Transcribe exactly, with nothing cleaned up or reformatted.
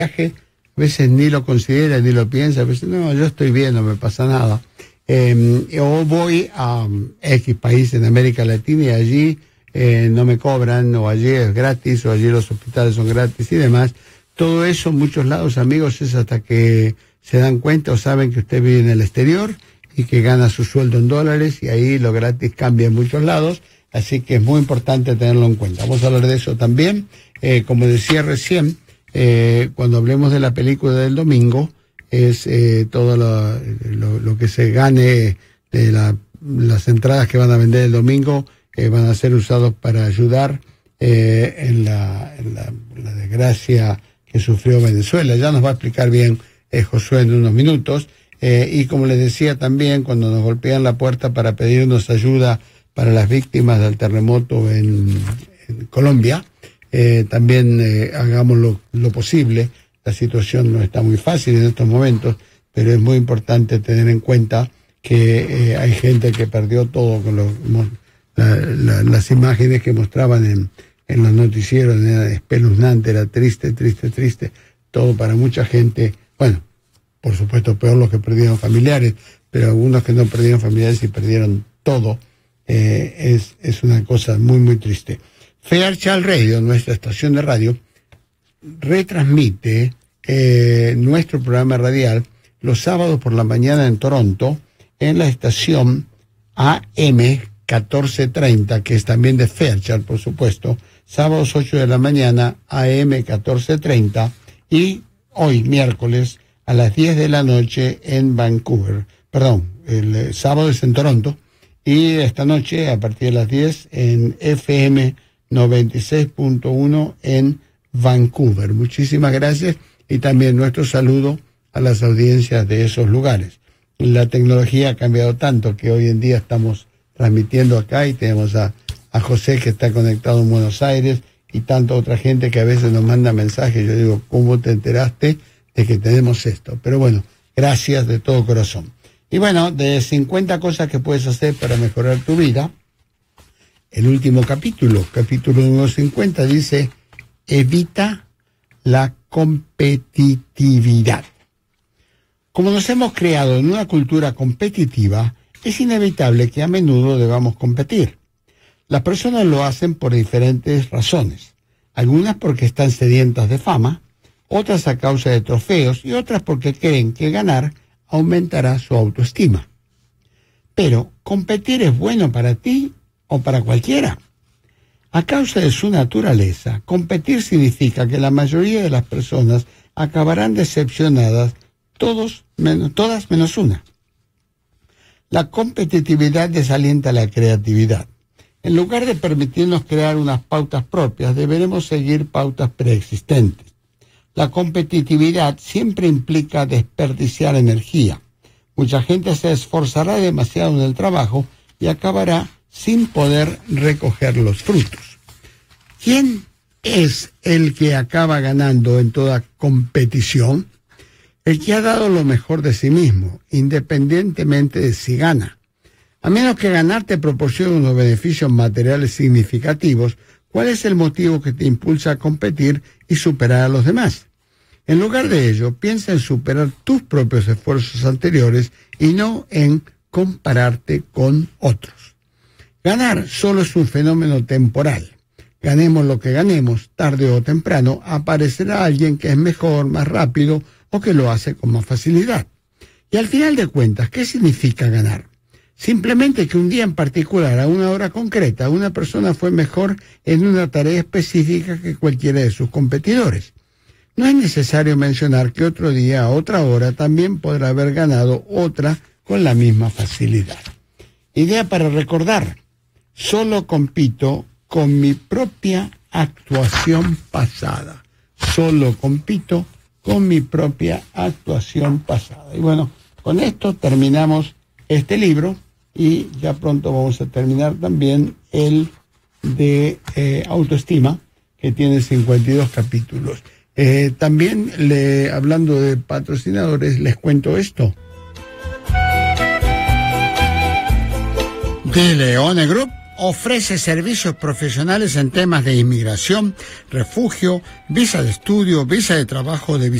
viaje, a veces ni lo considera, ni lo piensa, a veces no, yo estoy bien, no me pasa nada. Eh, o voy a um, X país en América Latina y allí eh, no me cobran, o allí es gratis, o allí los hospitales son gratis y demás. Todo eso en muchos lados, amigos, es hasta que se dan cuenta o saben que usted vive en el exterior y que gana su sueldo en dólares, y ahí lo gratis cambia en muchos lados, así que es muy importante tenerlo en cuenta. Vamos a hablar de eso también. Eh, como decía recién, eh, cuando hablemos de la película del domingo, es eh, todo lo, lo, lo que se gane de la, las entradas que van a vender el domingo, eh, van a ser usados para ayudar eh, en, la, en la, la desgracia que sufrió Venezuela. Ya nos va a explicar bien eh, Josué en unos minutos. Eh, y como les decía también, cuando nos golpean la puerta para pedirnos ayuda para las víctimas del terremoto en, en Colombia, eh, también eh, hagamos lo, lo posible. La situación no está muy fácil en estos momentos, pero es muy importante tener en cuenta que eh, hay gente que perdió todo, con lo, la, la, las imágenes que mostraban en, en los noticieros, era espeluznante, era triste, triste, triste, todo para mucha gente. Bueno, por supuesto, peor los que perdieron familiares, pero algunos que no perdieron familiares y perdieron todo, eh, es, es una cosa muy, muy triste. Fairchild Radio, nuestra estación de radio, retransmite eh, nuestro programa radial los sábados por la mañana en Toronto, en la estación A M catorce treinta, que es también de Fairchild, por supuesto, sábados ocho de la mañana, A M catorce treinta, y hoy, miércoles, a las diez de la noche en Vancouver. Perdón, el eh, sábado es en Toronto, y esta noche, a partir de las diez, en F M noventa y seis punto uno en Vancouver. Muchísimas gracias, y también nuestro saludo a las audiencias de esos lugares. La tecnología ha cambiado tanto que hoy en día estamos transmitiendo acá y tenemos a, a José, que está conectado en Buenos Aires, y tanta otra gente que a veces nos manda mensajes. Yo digo, ¿cómo te enteraste de que tenemos esto? Pero bueno, gracias de todo corazón. Y bueno, de cincuenta cosas que puedes hacer para mejorar tu vida, el último capítulo, capítulo número cincuenta, dice: evita la competitividad. Como nos hemos creado en una cultura competitiva, es inevitable que a menudo debamos competir. Las personas lo hacen por diferentes razones, algunas porque están sedientas de fama, otras a causa de trofeos y otras porque creen que ganar aumentará su autoestima. Pero, ¿competir es bueno para ti o para cualquiera? A causa de su naturaleza, competir significa que la mayoría de las personas acabarán decepcionadas, todos menos, todas menos una. La competitividad desalienta la creatividad. En lugar de permitirnos crear unas pautas propias, deberemos seguir pautas preexistentes. La competitividad siempre implica desperdiciar energía. Mucha gente se esforzará demasiado en el trabajo y acabará sin poder recoger los frutos. ¿Quién es el que acaba ganando en toda competición? El que ha dado lo mejor de sí mismo, independientemente de si gana. A menos que ganar te proporcione unos beneficios materiales significativos, ¿cuál es el motivo que te impulsa a competir y superar a los demás? En lugar de ello, piensa en superar tus propios esfuerzos anteriores y no en compararte con otros. Ganar solo es un fenómeno temporal. Ganemos lo que ganemos, tarde o temprano aparecerá alguien que es mejor, más rápido o que lo hace con más facilidad. Y al final de cuentas, ¿qué significa ganar? Simplemente que un día en particular, a una hora concreta, una persona fue mejor en una tarea específica que cualquiera de sus competidores. No es necesario mencionar que otro día, a otra hora, también podrá haber ganado otra con la misma facilidad. Idea para recordar: solo compito con mi propia actuación pasada. Solo compito con mi propia actuación pasada. Y bueno, con esto terminamos este libro y ya pronto vamos a terminar también el de eh, autoestima, que tiene cincuenta y dos capítulos. Eh, también, le, hablando de patrocinadores, les cuento esto. De Leone Group, ofrece servicios profesionales en temas de inmigración, refugio, visa de estudio, visa de trabajo, de